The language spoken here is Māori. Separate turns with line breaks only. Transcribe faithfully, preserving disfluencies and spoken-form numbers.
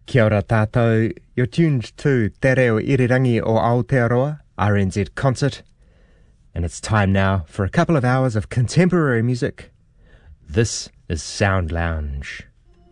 Kia ora tātou, you're tuned to Te Reo Irirangi o Aotearoa, R N Z Concert, and it's time now for a couple of hours of contemporary music. This is Sound Lounge.